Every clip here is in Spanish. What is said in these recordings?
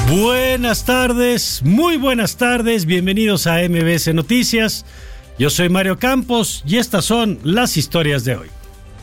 Buenas tardes, muy buenas tardes, bienvenidos a MBS Noticias. Yo soy Mario Campos y estas son las historias de hoy.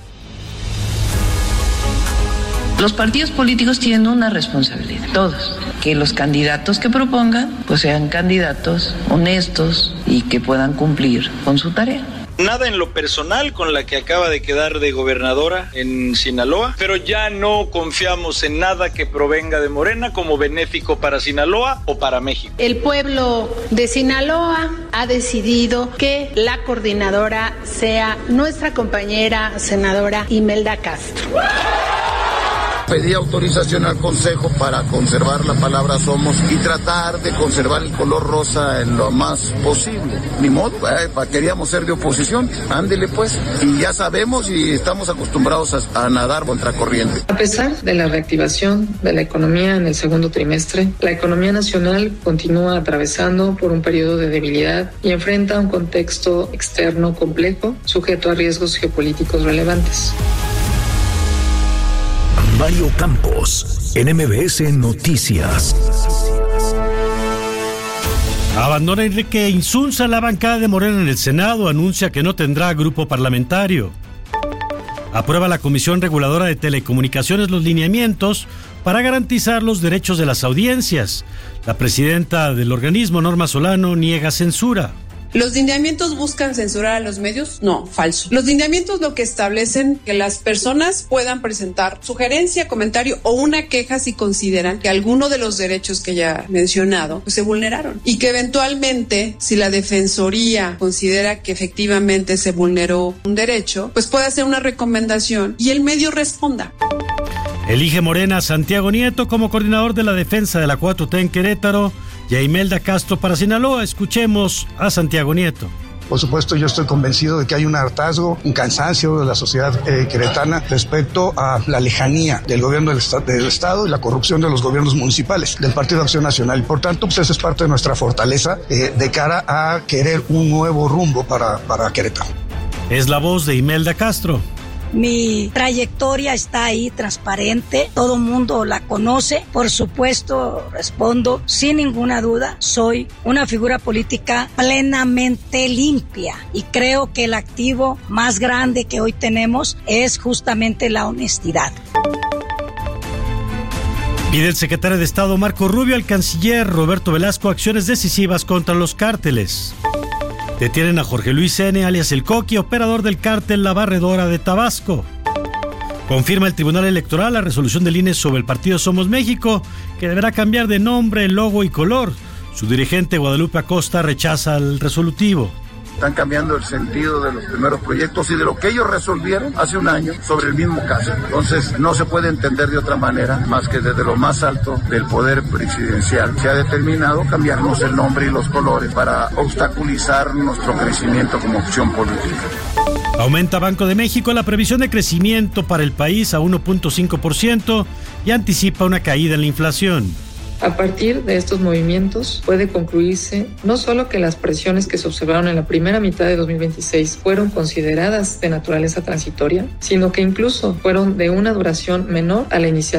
Los partidos políticos tienen una responsabilidad, todos, que los candidatos que propongan pues sean candidatos honestos y que puedan cumplir con su tarea. Nada en lo personal con la que acaba de quedar de gobernadora en Sinaloa, pero ya no confiamos en nada que provenga de Morena como benéfico para Sinaloa o para México. El pueblo de Sinaloa ha decidido que la coordinadora sea nuestra compañera senadora Imelda Castro. Pedí autorización al Consejo para conservar la palabra somos y tratar de conservar el color rosa en lo más posible. Ni modo, queríamos ser de oposición, ándele pues. Y ya sabemos y estamos acostumbrados a nadar contra corriente. A pesar de la reactivación de la economía en el segundo trimestre, la economía nacional continúa atravesando por un periodo de debilidad y enfrenta un contexto externo complejo, sujeto a riesgos geopolíticos relevantes. Mario Campos, en MBS Noticias. Abandona Enrique Insunza la bancada de Morena en el Senado, anuncia que no tendrá grupo parlamentario. Aprueba la Comisión Reguladora de Telecomunicaciones los lineamientos para garantizar los derechos de las audiencias. La presidenta del organismo, Norma Solano, niega censura. ¿Los lineamientos buscan censurar a los medios? No, falso. Los lineamientos lo que establecen que las personas puedan presentar sugerencia, comentario o una queja si consideran que alguno de los derechos que ya he mencionado pues, se vulneraron. Y que eventualmente, si la Defensoría considera que efectivamente se vulneró un derecho, pues puede hacer una recomendación y el medio responda. Elige Morena a Santiago Nieto como coordinador de la defensa de la 4T en Querétaro y a Imelda Castro para Sinaloa. Escuchemos a Santiago Nieto. Por supuesto, yo estoy convencido de que hay un hartazgo, un cansancio de la sociedad queretana respecto a la lejanía del gobierno del Estado y la corrupción de los gobiernos municipales, del Partido Acción Nacional. Por tanto, pues eso es parte de nuestra fortaleza de cara a querer un nuevo rumbo para Querétaro. Es la voz de Imelda Castro. Mi trayectoria está ahí, transparente, todo mundo la conoce. Por supuesto, respondo sin ninguna duda, soy una figura política plenamente limpia y creo que el activo más grande que hoy tenemos es justamente la honestidad. Pide el secretario de Estado Marco Rubio al canciller Roberto Velasco acciones decisivas contra los cárteles. Detienen a Jorge Luis N., alias El Coqui, operador del cártel La Barredora de Tabasco. Confirma el Tribunal Electoral la resolución del INE sobre el partido Somos México, que deberá cambiar de nombre, logo y color. Su dirigente Guadalupe Acosta rechaza el resolutivo. Están cambiando el sentido de los primeros proyectos y de lo que ellos resolvieron hace un año sobre el mismo caso. Entonces no se puede entender de otra manera más que desde lo más alto del poder presidencial se ha determinado cambiarnos el nombre y los colores para obstaculizar nuestro crecimiento como opción política. Aumenta Banco de México la previsión de crecimiento para el país a 1.5% y anticipa una caída en la inflación. A partir de estos movimientos puede concluirse no solo que las presiones que se observaron en la primera mitad de 2026 fueron consideradas de naturaleza transitoria, sino que incluso fueron de una duración menor a la inicial.